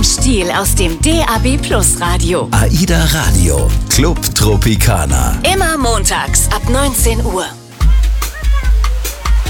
Stil aus dem DAB+ Radio. AIDA Radio, Club Tropicana. Immer montags ab 19 Uhr.